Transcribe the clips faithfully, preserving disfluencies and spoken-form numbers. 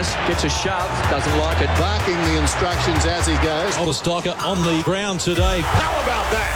Martinez gets a shove, doesn't like it. Barking the instructions as he goes. Oliver Stocker on the ground today. How about that?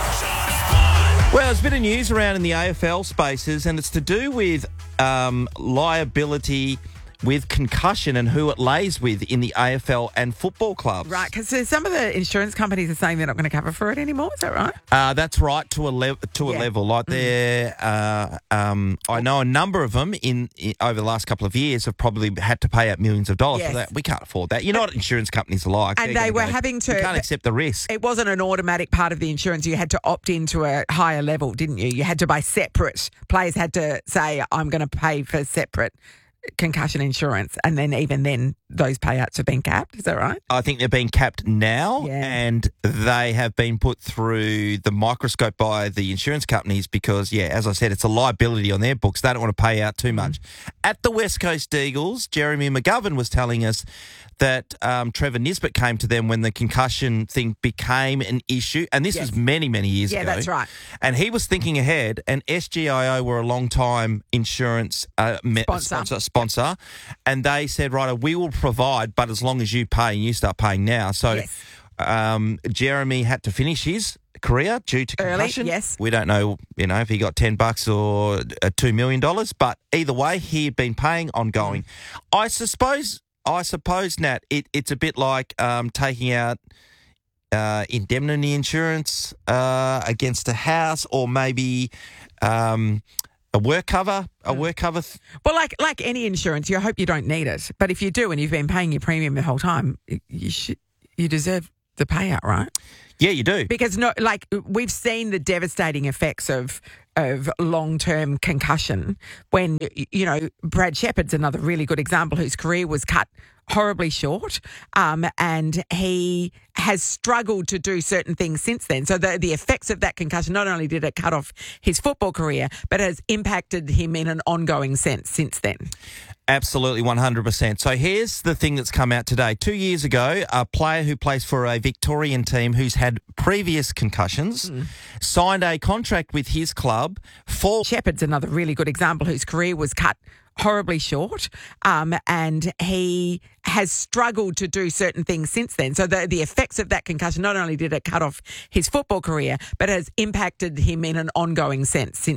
Well, there's a bit of news around in the A F L spaces, and it's to do with um, liability with concussion and who it lays with in the A F L and football clubs. Right, because some of the insurance companies are saying they're not going to cover for it anymore. Is that right? Uh, that's right, to a level. To a Yeah. level, like they're. Uh, um, I know a number of them in, in over the last couple of years have probably had to pay out millions of dollars Yes. for that. We can't afford that. You know what insurance companies are like, And They're they gonna were go, having to- We can't accept the risk. It wasn't an automatic part of the insurance. You had to opt into a higher level, didn't you? You had to buy separate. Players had to say, I'm going to pay for separate concussion insurance. And then even then, those payouts have been capped. Is that right? I think they're being capped now, Yeah. and they have been put through the microscope by the insurance companies because, yeah, as I said, it's a liability on their books. They don't want to pay out too much. At the West Coast Eagles, Jeremy McGovern was telling us that um, Trevor Nisbet came to them when the concussion thing became an issue, and this Yes. was many, many years Yeah, ago. that's right. And he was thinking ahead, and S G I O were a long-time insurance uh, me- Sponsor. sponsor, sponsor, and they said, right, we will provide, but as long as you pay, and you start paying now. So Yes. um, Jeremy had to finish his career due to Early, concussion. yes. We don't know, you know, if he got ten bucks or uh, two million dollars, but either way, he had been paying ongoing. I suppose, I suppose, Nat, it, it's a bit like um, taking out uh, indemnity insurance uh, against a house, or maybe um, a work cover, a work cover. Th- Well, like like any insurance, you hope you don't need it. But if you do and you've been paying your premium the whole time, you should you deserve the payout, right? yeah, you do. Because no, like we've seen the devastating effects of of long term concussion. When y- you know Brad Shepard's another really good example, whose career was cut horribly short, um, and he has struggled to do certain things since then. So the the effects of that concussion, not only did it cut off his football career, but has impacted him in an ongoing sense since then. Absolutely, one hundred percent. So here's the thing that's come out today. Two years ago, a player who plays for a Victorian team who's had previous concussions signed a contract with his club for... Shepard's another really good example, whose career was cut horribly short, um, and he has struggled to do certain things since then. So the the effects of that concussion, not only did it cut off his football career, but has impacted him in an ongoing sense since